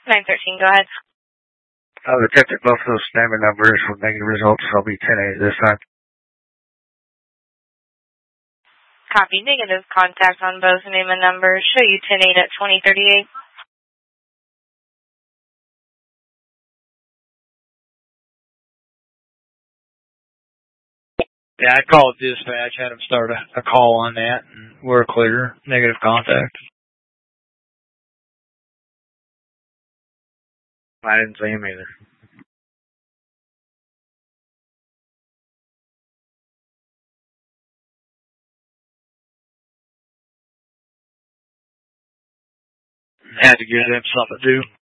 913, go ahead. I've attempted both of those standard numbers with negative results, so I'll be 10-8 this time. Copy. Negative contact on both name and number. Show you 10-8 at 2038. Yeah, I called dispatch, had them start a call on that, and we're clear. Negative contact. I didn't see him either. Had to give them something to do.